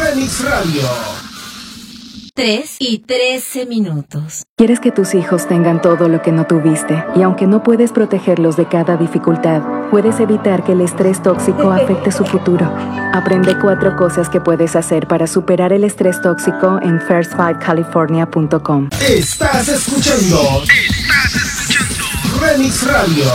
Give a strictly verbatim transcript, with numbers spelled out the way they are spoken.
Remix Radio. tres y trece minutos. Quieres que tus hijos tengan todo lo que no tuviste, y aunque no puedes protegerlos de cada dificultad, puedes evitar que el estrés tóxico afecte su futuro. Aprende cuatro cosas que puedes hacer para superar el estrés tóxico en first five california punto com. Estás escuchando. Estás escuchando. Remix Radio.